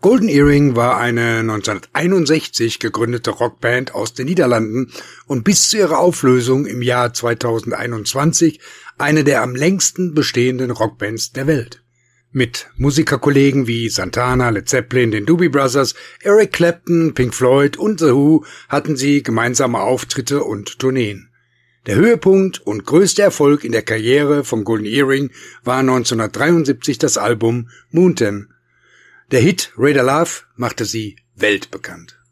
Golden Earring war eine 1961 gegründete Rockband aus den Niederlanden und bis zu ihrer Auflösung im Jahr 2021 eine der am längsten bestehenden Rockbands der Welt. Mit Musikerkollegen wie Santana, Led Zeppelin, den Doobie Brothers, Eric Clapton, Pink Floyd und The Who hatten sie gemeinsame Auftritte und Tourneen. Der Höhepunkt und größte Erfolg in der Karriere von Golden Earring war 1973 das Album Mountain. Der Hit Radar Love machte sie weltbekannt.